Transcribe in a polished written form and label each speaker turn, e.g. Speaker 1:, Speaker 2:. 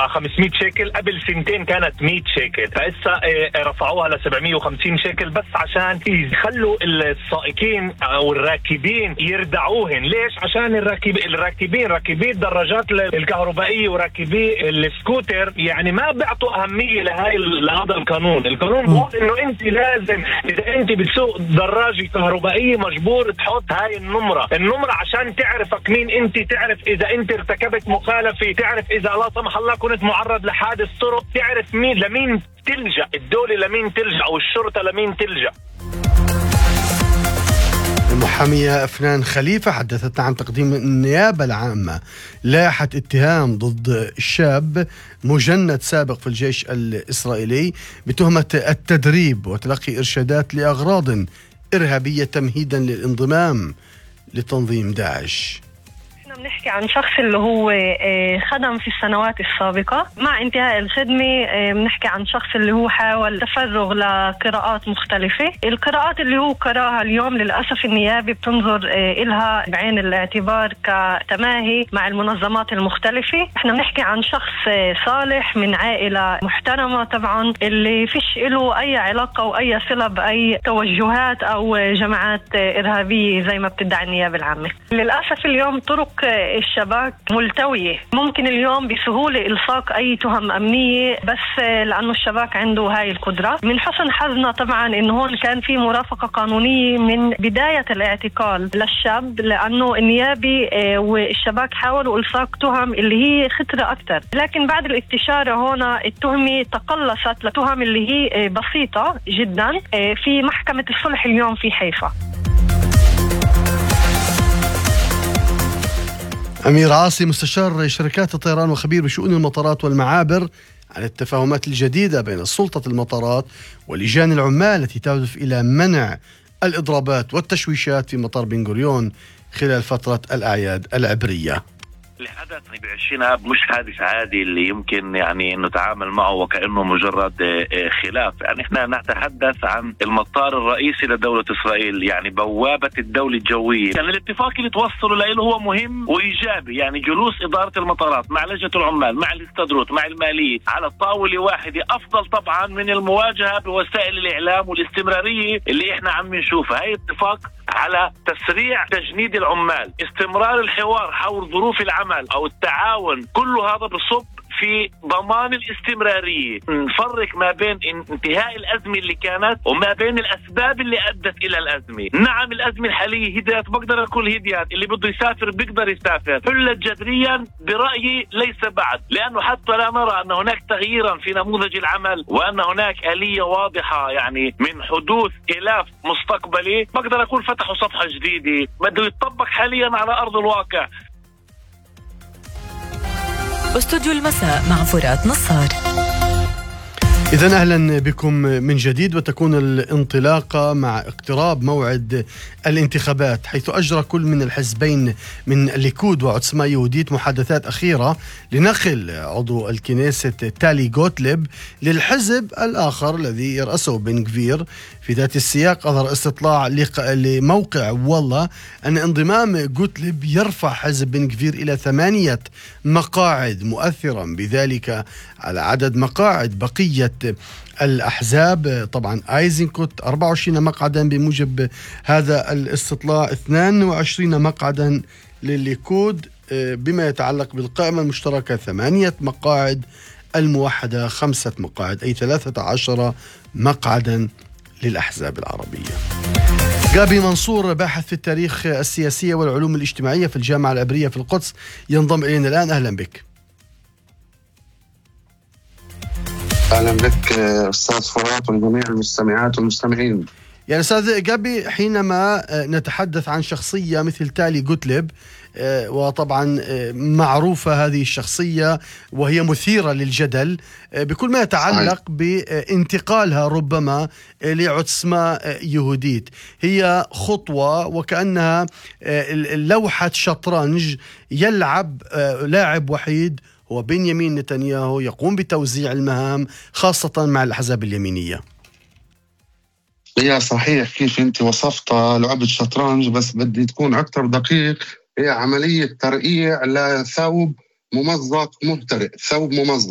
Speaker 1: 500 شيكل، قبل سنتين كانت 100 شيكل، فإسا رفعوها ل 750 شيكل بس عشان يخلوا السائقين أو الراكبين يردعوهن. ليش؟ عشان الراكبين راكبي الدراجات الكهربائية وراكبي السكوتر يعني ما بيعطوا أهمية لهذا القانون. القانون بيقول إنه أنت لازم إذا أنت بتسوق دراجة كهربائية مجبور تحط هاي النمرة عشان تعرفك مين أنت، تعرف إذا أنت ارتكبت مخالفة، تعرف إذا لا سمح الله كنت معرض لحادث طرق، تعرف لمين تلجأ الدولة، لمين تلجأ أو الشرطة لمين تلجأ.
Speaker 2: المحامية أفنان خليفة حدثتنا عن تقديم النيابة العامة لائحة اتهام ضد الشاب مجند سابق في الجيش الإسرائيلي بتهمة التدريب وتلقي إرشادات لأغراض إرهابية تمهيدا للانضمام لتنظيم داعش.
Speaker 3: بنحكي عن شخص اللي هو خدم في السنوات السابقة، مع انتهاء الخدمة بنحكي عن شخص اللي هو حاول تفرغ لقراءات مختلفة. القراءات اللي هو قراها اليوم للأسف النيابة بتنظر إلها بعين الاعتبار كتماهي مع المنظمات المختلفة. احنا بنحكي عن شخص صالح من عائلة محترمة طبعا، اللي فيش له أي علاقة أو أي صلة بأي توجهات أو جماعات إرهابية زي ما بتدعي النيابة العامة. للأسف اليوم طرق الشباك ملتوية، ممكن اليوم بسهولة إلصاق أي تهم أمنية بس لأنه الشباك عنده هاي القدرة. من حسن حظنا طبعا إنه هون كان في مرافقة قانونية من بداية الاعتقال للشاب، لأنه النيابي والشباك حاولوا إلصاق تهم اللي هي خطرة أكتر، لكن بعد الاستشارة هنا التهمة تقلصت لتهم اللي هي بسيطة جدا في محكمة الصلح اليوم في حيفا.
Speaker 2: أمير عاصي مستشار شركات الطيران وخبير بشؤون المطارات والمعابر عن التفاهمات الجديدة بين سلطة المطارات ولجان العمال التي تهدف إلى منع الإضرابات والتشويشات في مطار بن غوريون خلال فترة الأعياد العبرية.
Speaker 4: اللي حدث ب20 آب مش حادث عادي اللي يمكن يعني انه نتعامل معه وكأنه مجرد خلاف. يعني احنا نتحدث عن المطار الرئيسي لدولة إسرائيل، يعني بوابة الدولة الجوية. يعني الاتفاق اللي توصلوا له هو مهم وإيجابي، يعني جلوس إدارة المطارات مع لجنة العمال مع الاستدروت مع المالية على طاولة واحدة أفضل طبعا من المواجهة بوسائل الإعلام والاستمرارية اللي احنا عم نشوفها. هاي اتفاق على تسريع تجنيد العمال، استمرار الحوار حول ظروف العمل أو التعاون، كل هذا بصب في ضمان الاستمرارية. نفرق ما بين انتهاء الأزمة اللي كانت وما بين الأسباب اللي أدت إلى الأزمة. نعم الأزمة الحالية هديت، بقدر أقول هديت، اللي بده يسافر بيقدر يسافر، حلت جذريا برأيي ليس بعد، لأنه حتى لا نرى أن هناك تغييرا في نموذج العمل وأن هناك آلية واضحة يعني من حدوث خلاف مستقبلي، بقدر أقول فتحوا صفحة جديدة بده يتطبق حاليا على أرض الواقع.
Speaker 5: استوديو المساء مع فرات نصار.
Speaker 2: إذن أهلا بكم من جديد، وتكون الانطلاقة مع اقتراب موعد الانتخابات، حيث أجرى كل من الحزبين من الليكود وعتصمة يهوديت محادثات أخيرة لنقل عضو الكنيسة تالي غوتليب للحزب الآخر الذي يرأسه بن غفير. في ذات السياق أظهر استطلاع لموقع والله أن انضمام غوتليب يرفع حزب بن غفير إلى 8 مقاعد، مؤثرا بذلك على عدد مقاعد بقية الأحزاب. طبعا آيزنكوت 24 مقعدا بموجب هذا الاستطلاع، 22 مقعدا للليكود، بما يتعلق بالقائمة المشتركة 8 مقاعد، الموحدة 5 مقاعد، أي 13 مقعدا للأحزاب العربية. غابي منصور باحث في التاريخ السياسية والعلوم الاجتماعية في الجامعة العبرية في القدس ينضم إلينا الآن. أهلا بك.
Speaker 6: أهلا بك أستاذ فرات وجميع المستمعات والمستمعين.
Speaker 2: يعني أستاذ غابي، حينما نتحدث عن شخصية مثل تالي غوتليب، وطبعا معروفة هذه الشخصية وهي مثيرة للجدل بكل ما يتعلق بانتقالها ربما لعتصمة يهوديت، هي خطوة وكأنها لوحة شطرنج يلعب لاعب وحيد هو بنيامين نتنياهو، يقوم بتوزيع المهام خاصة مع الأحزاب اليمينية.
Speaker 6: هي صحيح كيف أنت وصفتها لعبة شطرنج، بس بدي تكون أكثر دقيق. هي عملية ترقيع لثوب ممزق مهترئ، ثوب ممزق.